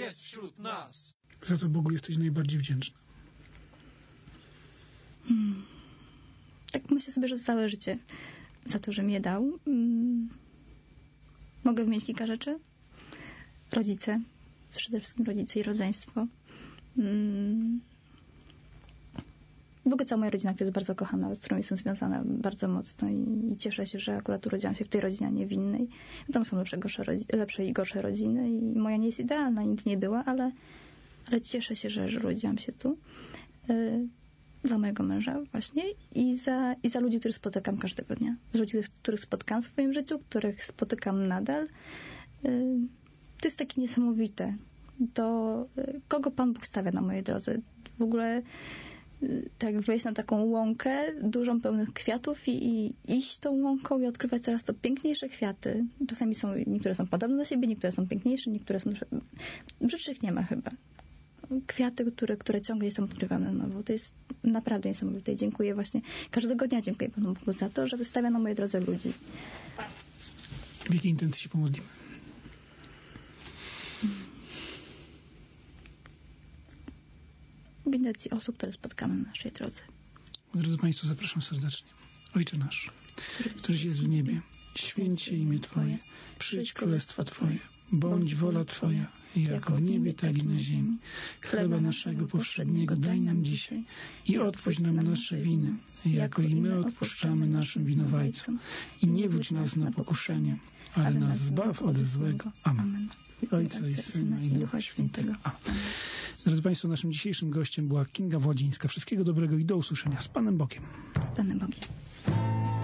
jest wśród nas. Za co Bogu jesteś najbardziej wdzięczna? Tak myślę sobie, że całe życie za to, że mnie dał. Mogę wymienić kilka rzeczy. Rodzice. Przede wszystkim rodzice i rodzeństwo. W ogóle cała moja rodzina, która jest bardzo kochana, z którą jestem związana bardzo mocno i cieszę się, że akurat urodziłam się w tej rodzinie, a nie w innej. Tam są lepsze i gorsze rodziny i moja nie jest idealna, nigdy nie była, ale cieszę się, że urodziłam się tu. Za mojego męża właśnie i za ludzi, których spotykam każdego dnia. Z ludzi, których spotkałam w swoim życiu, których spotykam nadal. To jest takie niesamowite. To kogo Pan Bóg stawia na mojej drodze. W ogóle tak wejść na taką łąkę dużą, pełnych kwiatów i iść tą łąką i odkrywać coraz to piękniejsze kwiaty. Czasami niektóre są podobne do siebie, niektóre są piękniejsze, niektóre są... Brzydszych nie ma chyba. Kwiaty, które ciągle są odkrywane na nowo. To jest naprawdę niesamowite i dziękuję właśnie. Każdego dnia dziękuję Panu Bogu za to, że wystawia na mojej drodze ludzi. W jakiej intencji się pomodlimy? Intencji osób, które spotkamy na naszej drodze. Drodzy Państwo, zapraszam serdecznie. Ojcze nasz, któryś jest w niebie, święć się imię Twoje, przyjdź królestwo Twoje, bądź wola Twoja, jako w niebie, tak i na ziemi. Chleba naszego powszedniego daj nam dzisiaj i odpuść nam nasze winy, jako i my odpuszczamy naszym winowajcom. I nie wódź nas na pokuszenie, ale nas zbaw od złego. Amen. Ojca i Syna i Ducha Świętego. Amen. Drodzy Państwo, naszym dzisiejszym gościem była Kinga Włodzińska. Wszystkiego dobrego i do usłyszenia. Z Panem Bogiem. Z Panem Bogiem.